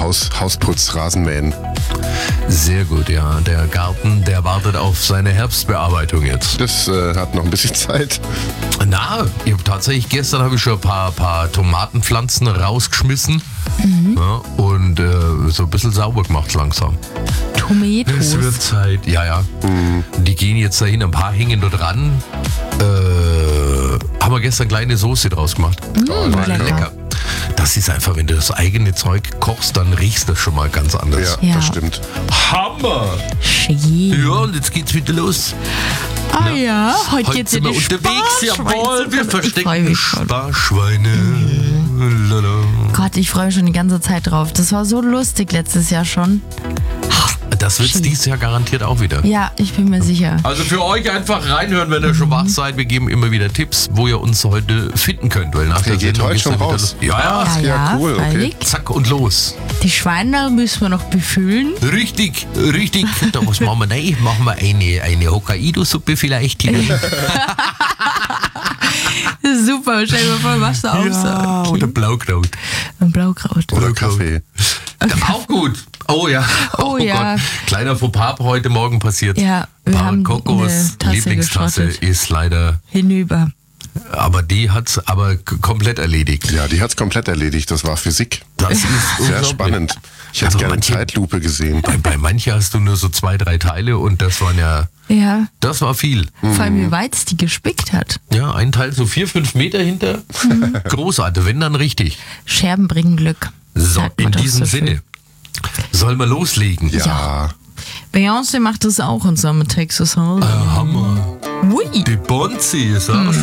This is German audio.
Hausputz, Rasenmähen. Sehr gut, ja. Der Garten, der wartet auf seine Herbstbearbeitung jetzt. Das hat noch ein bisschen Zeit. Na, gestern habe ich schon ein paar Tomatenpflanzen rausgeschmissen. Ja, und so ein bisschen sauber gemacht langsam. Tomatoes. Es wird Zeit, ja. Die gehen jetzt dahin, ein paar hängen da dran. Haben wir gestern kleine Soße draus gemacht. War lecker. Das ist einfach, wenn du das eigene Zeug kochst, dann riechst du das schon mal ganz anders. Ja, das stimmt. Hammer! Schön. Ja, und jetzt geht's wieder los. Ah ja, heute geht's sind in wir die unterwegs, jawohl, wir Ich freu verstecken mich schon. Sparschweine. Lala. Gott, ich freue mich schon die ganze Zeit drauf. Das war so lustig letztes Jahr schon. Das wird's dieses Jahr garantiert auch wieder. Ja, ich bin mir sicher. Also für euch einfach reinhören, wenn ihr schon wach seid. Wir geben immer wieder Tipps, wo ihr uns heute finden könnt. Weil nach der geht Sendung heute geht's schon dann wieder raus. los. Ja, Ja, cool, okay. freilich. zack und los. Die Schweine müssen wir noch befüllen. Richtig. Da was machen wir rein? Machen wir eine Hokkaido-Suppe vielleicht hinein. Super, stell dir mal vor, was da Ja, auf. oder Blaukraut. Und Blaukraut. Oder Kaffee. Auch gut. Oh ja. Oh ja. Gott. Kleiner Fauxpas heute Morgen passiert. Ja, wir haben Kokos eine Tasse Lieblingstasse geschrottet. ist leider, Hinüber. aber die hat's komplett erledigt. Ja, die hat's komplett erledigt. Das war Physik. Das ist Sehr unglaublich. spannend. Ich hätte Also gerne manche- Zeitlupe gesehen. Bei manchen hast du nur so 2-3 Teile und das war viel. Vor allem, wie weit es die gespickt hat. Ja, ein Teil so 4-5 Meter hinter. Großartig, wenn dann richtig. Scherben bringen Glück. So, sagt man in doch diesem so schön. Sinne. Sollen wir loslegen? Ja. Beyoncé macht das auch in Summer Texas Hold'em. Hammer. Ui. Die Bonzi ist auch schon